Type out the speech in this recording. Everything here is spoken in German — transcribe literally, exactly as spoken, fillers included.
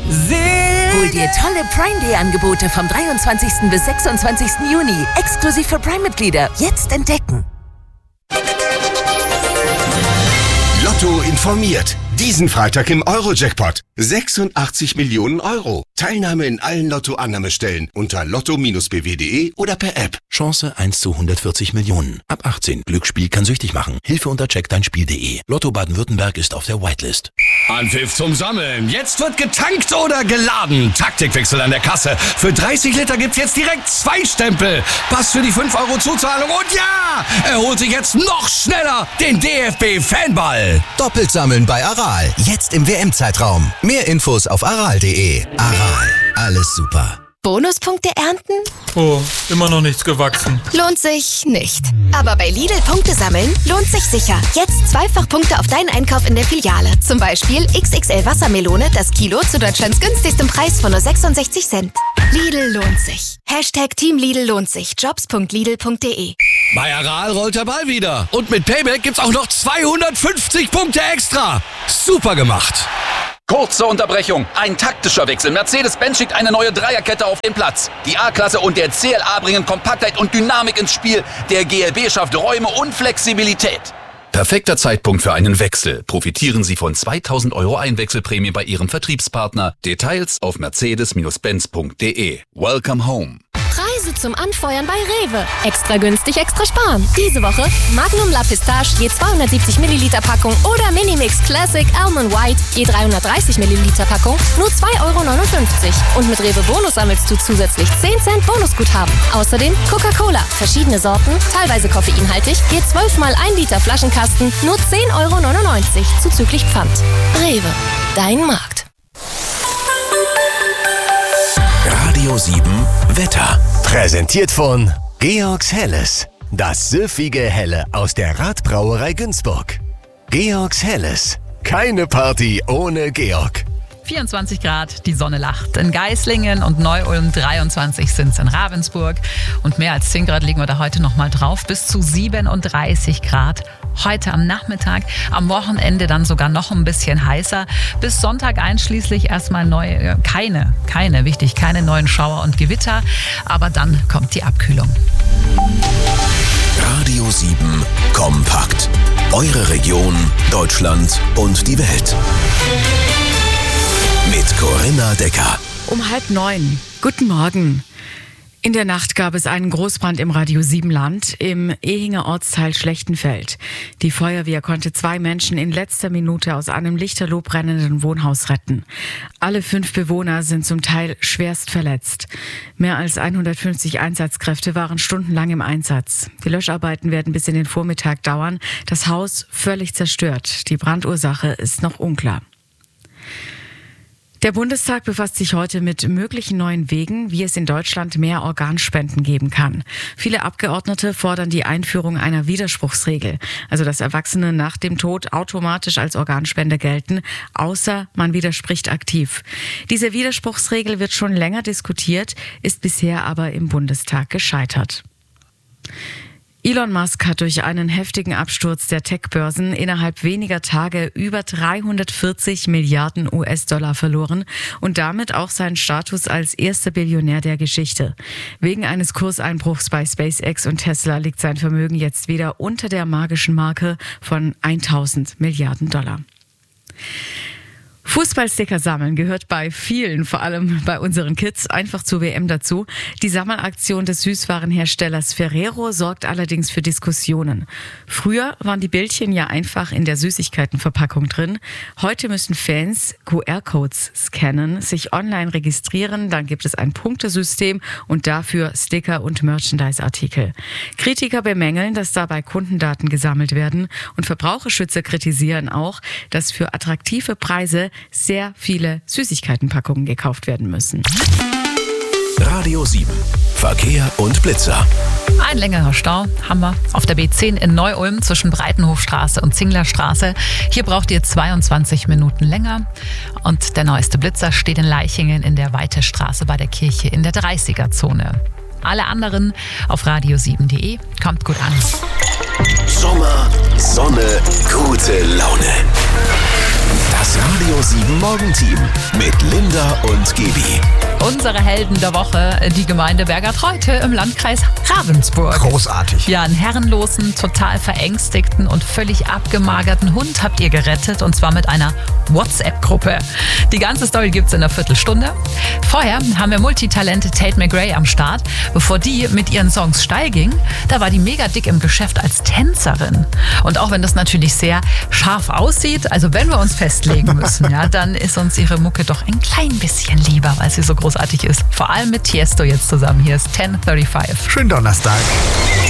Hol dir tolle Prime Day Angebote vom dreiundzwanzigsten bis sechsundzwanzigsten Juni. Exklusiv für Prime-Mitglieder. Jetzt entdecken. Lotto informiert. Diesen Freitag im Euro-Jackpot. sechsundachtzig Millionen Euro. Teilnahme in allen Lotto-Annahmestellen unter lotto Bindestrich b w punkt d e oder per App. Chance eins zu hundertvierzig Millionen. Ab achtzehn. Glücksspiel kann süchtig machen. Hilfe unter check dein Spiel punkt de. Lotto Baden-Württemberg ist auf der Whitelist. Anpfiff zum Sammeln. Jetzt wird getankt oder geladen. Taktikwechsel an der Kasse. Für dreißig Liter gibt's jetzt direkt zwei Stempel. Pass für die fünf Euro Zuzahlung. Und ja, er holt sich jetzt noch schneller den D F B-Fanball. Doppelt sammeln bei Aral. Jetzt im W M-Zeitraum. Mehr Infos auf aral punkt de. Aral. Alles super. Bonuspunkte ernten? Oh, immer noch nichts gewachsen. Lohnt sich nicht. Aber bei Lidl Punkte sammeln lohnt sich sicher. Jetzt zweifach Punkte auf deinen Einkauf in der Filiale. Zum Beispiel X X L Wassermelone, das Kilo zu Deutschlands günstigstem Preis von nur sechsundsechzig Cent. Lidl lohnt sich. Hashtag Team Lidl lohnt sich. jobs punkt lidl punkt de. Bei Aral rollt der Ball wieder. Und mit Payback gibt's auch noch zweihundertfünfzig Punkte extra. Super gemacht. Kurze Unterbrechung. Ein taktischer Wechsel. Mercedes-Benz schickt eine neue Dreierkette auf den Platz. Die A-Klasse und der C L A bringen Kompaktheit und Dynamik ins Spiel. Der G L B schafft Räume und Flexibilität. Perfekter Zeitpunkt für einen Wechsel. Profitieren Sie von zweitausend Euro Einwechselprämie bei Ihrem Vertriebspartner. Details auf mercedes Benz punkt de. Welcome home. Preise zum Anfeuern bei Rewe. Extra günstig, extra sparen. Diese Woche Magnum La Pistache je zweihundertsiebzig Milliliter Packung oder Minimix Classic Almond White je dreihundertdreißig Milliliter Packung nur zwei Euro neunundfünfzig. Und mit Rewe Bonus sammelst du zusätzlich zehn Cent Bonusguthaben. Außerdem Coca-Cola, verschiedene Sorten, teilweise koffeinhaltig, je zwölf mal ein Liter Flaschenkasten, nur zehn Euro neunundneunzig zuzüglich Pfand. Rewe, dein Markt. Radio sieben Wetter. Präsentiert von Georgs Helles. Das süffige Helle aus der Radbrauerei Günzburg. Georgs Helles. Keine Party ohne Georg. vierundzwanzig Grad, die Sonne lacht. In Geislingen und Neu-Ulm dreiundzwanzig sind es in Ravensburg. Und mehr als zehn Grad liegen wir da heute noch mal drauf. Bis zu siebenunddreißig Grad heute am Nachmittag. Am Wochenende dann sogar noch ein bisschen heißer. Bis Sonntag einschließlich erstmal neue, keine, keine, wichtig, keine neuen Schauer und Gewitter. Aber dann kommt die Abkühlung. Radio sieben Kompakt. Eure Region, Deutschland und die Welt. Mit Corinna Decker. Um halb neun. Guten Morgen. In der Nacht gab es einen Großbrand im Radio sieben Land im Ehinger Ortsteil Schlechtenfeld. Die Feuerwehr konnte zwei Menschen in letzter Minute aus einem lichterloh brennenden Wohnhaus retten. Alle fünf Bewohner sind zum Teil schwerst verletzt. Mehr als hundertfünfzig Einsatzkräfte waren stundenlang im Einsatz. Die Löscharbeiten werden bis in den Vormittag dauern. Das Haus völlig zerstört. Die Brandursache ist noch unklar. Der Bundestag befasst sich heute mit möglichen neuen Wegen, wie es in Deutschland mehr Organspenden geben kann. Viele Abgeordnete fordern die Einführung einer Widerspruchsregel, also dass Erwachsene nach dem Tod automatisch als Organspender gelten, außer man widerspricht aktiv. Diese Widerspruchsregel wird schon länger diskutiert, ist bisher aber im Bundestag gescheitert. Elon Musk hat durch einen heftigen Absturz der Tech-Börsen innerhalb weniger Tage über dreihundertvierzig Milliarden U S-Dollar verloren und damit auch seinen Status als erster Billionär der Geschichte. Wegen eines Kurseinbruchs bei SpaceX und Tesla liegt sein Vermögen jetzt wieder unter der magischen Marke von tausend Milliarden Dollar. Fußballsticker sammeln gehört bei vielen, vor allem bei unseren Kids, einfach zur W M dazu. Die Sammelaktion des Süßwarenherstellers Ferrero sorgt allerdings für Diskussionen. Früher waren die Bildchen ja einfach in der Süßigkeitenverpackung drin. Heute müssen Fans Q R-Codes scannen, sich online registrieren, dann gibt es ein Punktesystem und dafür Sticker und Merchandise-Artikel. Kritiker bemängeln, dass dabei Kundendaten gesammelt werden und Verbraucherschützer kritisieren auch, dass für attraktive Preise sehr viele Süßigkeitenpackungen gekauft werden müssen. Radio sieben. Verkehr und Blitzer. Ein längerer Stau haben wir auf der B zehn in Neu-Ulm zwischen Breitenhofstraße und Zinglerstraße. Hier braucht ihr zweiundzwanzig Minuten länger. Und der neueste Blitzer steht in Leichingen in der Weitestraße bei der Kirche in der dreißiger-Zone. Alle anderen auf radio sieben punkt de. Kommt gut an. Sommer, Sonne, gute Laune. Das Radio sieben Morgenteam mit Linda und Gibi. Unsere Helden der Woche, die Gemeinde Bergertreute im Landkreis Ravensburg. Großartig. Ja, einen herrenlosen, total verängstigten und völlig abgemagerten Hund habt ihr gerettet, und zwar mit einer WhatsApp-Gruppe. Die ganze Story gibt's in einer Viertelstunde. Vorher haben wir Multitalente Tate McRae am Start. Bevor die mit ihren Songs steil ging, da war die mega dick im Geschäft als Tänzerin. Und auch wenn das natürlich sehr scharf aussieht, also wenn wir uns festlegen müssen, ja, dann ist uns ihre Mucke doch ein klein bisschen lieber, weil sie so großartig ist. Vor allem mit Tiesto jetzt zusammen. Hier ist zehn fünfunddreißig. Schönen Donnerstag.